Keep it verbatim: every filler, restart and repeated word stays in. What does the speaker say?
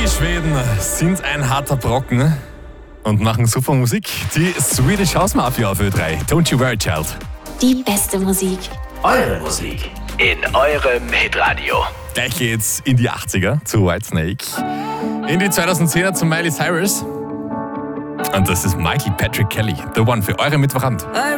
Schweden sind ein harter Brocken und machen super Musik. Die Swedish House Mafia auf Ö drei. Don't you worry, child. Die beste Musik. Eure Musik in eurem Hitradio. Gleich geht's in die achtziger zu Whitesnake. In die zweitausendzehner zu Miley Cyrus. Und das ist Michael Patrick Kelly. The One für eure Mittwochabend.